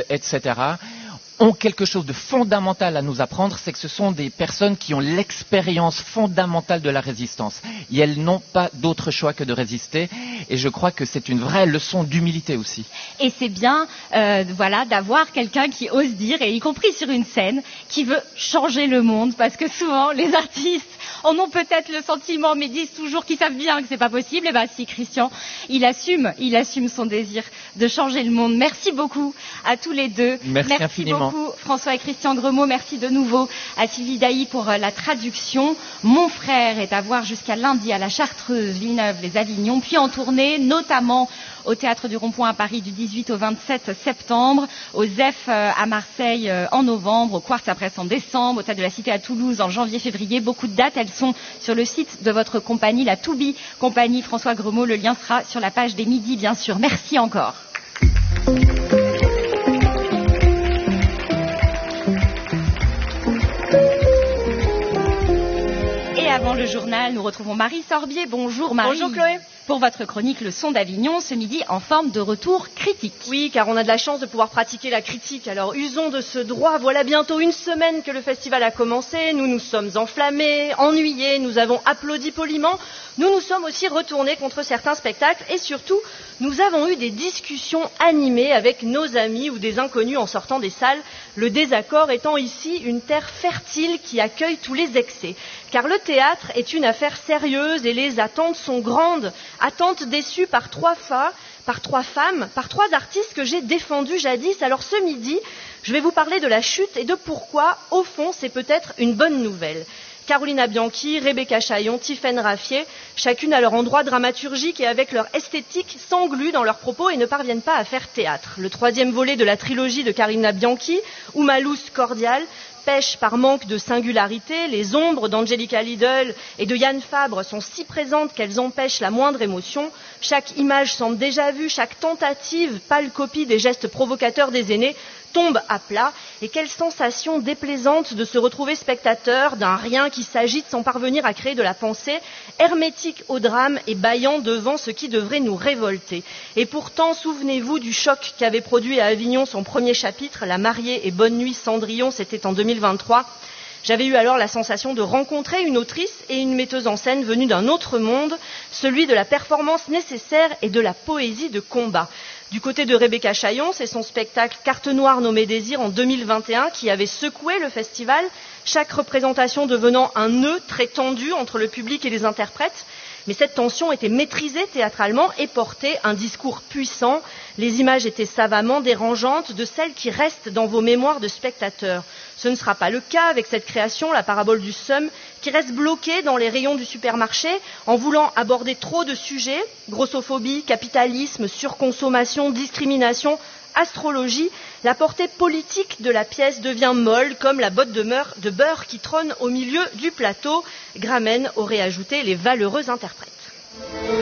etc., ont quelque chose de fondamental à nous apprendre, c'est que ce sont des personnes qui ont l'expérience fondamentale de la résistance. Et elles n'ont pas d'autre choix que de résister. Et je crois que c'est une vraie leçon d'humilité aussi. Et c'est bien d'avoir quelqu'un qui ose dire, et y compris sur une scène, qui veut changer le monde. Parce que souvent, les artistes en ont peut-être le sentiment, mais disent toujours qu'ils savent bien que c'est pas possible. Et bien si, Christian, il assume son désir de changer le monde. Merci beaucoup à tous les deux. Merci infiniment. Beaucoup, François et Christian Gremaud. Merci de nouveau à Sylvie Dailly pour la traduction. Mon frère est à voir jusqu'à lundi à la Chartreuse, Villeneuve-les-Avignon, puis en tournée, notamment au Théâtre du Rond-Point à Paris du 18 au 27 septembre, au ZEF à Marseille en novembre, au Quartz à Brest en décembre, au Théâtre de la Cité à Toulouse en janvier-février. Beaucoup de dates, elles sont sur le site de votre compagnie, la To-Be compagnie François Gremaud. Le lien sera sur la page des Midis, bien sûr. Merci encore. Avant le journal, nous retrouvons Marie Sorbier. Bonjour Marie. Bonjour Chloé. Pour votre chronique Le Son d'Avignon, ce midi en forme de retour critique. Oui, car on a de la chance de pouvoir pratiquer la critique. Alors usons de ce droit. Voilà bientôt une semaine que le festival a commencé. Nous nous sommes enflammés, ennuyés, nous avons applaudi poliment. Nous nous sommes aussi retournés contre certains spectacles et surtout, nous avons eu des discussions animées avec nos amis ou des inconnus en sortant des salles. Le désaccord étant ici une terre fertile qui accueille tous les excès. Car le théâtre est une affaire sérieuse et les attentes sont grandes. Attentes déçues par trois femmes, par trois artistes que j'ai défendus jadis. Alors ce midi, je vais vous parler de la chute et de pourquoi, au fond, c'est peut-être une bonne nouvelle. Carolina Bianchi, Rebecca Chaillon, Tiffaine Raffier, chacune à leur endroit dramaturgique et avec leur esthétique, s'engluent dans leurs propos et ne parviennent pas à faire théâtre. Le troisième volet de la trilogie de Carolina Bianchi, Oumalous Cordial, pêche par manque de singularité. Les ombres d'Angelica Lidl et de Yann Fabre sont si présentes qu'elles empêchent la moindre émotion. Chaque image semble déjà vue, chaque tentative, pâle copie des gestes provocateurs des aînés, tombe à plat. Et quelle sensation déplaisante de se retrouver spectateur d'un rien qui s'agite sans parvenir à créer de la pensée, hermétique au drame et bâillant devant ce qui devrait nous révolter. Et pourtant, souvenez-vous du choc qu'avait produit à Avignon son premier chapitre, La mariée et Bonne nuit Cendrillon, c'était en 2023. J'avais eu alors la sensation de rencontrer une autrice et une metteuse en scène venue d'un autre monde, celui de la performance nécessaire et de la poésie de combat. Du côté de Rebecca Chaillon, c'est son spectacle Carte noire nommé Désir en 2021 qui avait secoué le festival, chaque représentation devenant un nœud très tendu entre le public et les interprètes. Mais cette tension était maîtrisée théâtralement et portait un discours puissant. Les images étaient savamment dérangeantes, de celles qui restent dans vos mémoires de spectateurs. Ce ne sera pas le cas avec cette création, la parabole du seum, qui reste bloquée dans les rayons du supermarché en voulant aborder trop de sujets, grossophobie, capitalisme, surconsommation, discrimination, astrologie. La portée politique de la pièce devient molle, comme la botte de beurre qui trône au milieu du plateau. Gramen aurait ajouté les valeureux interprètes.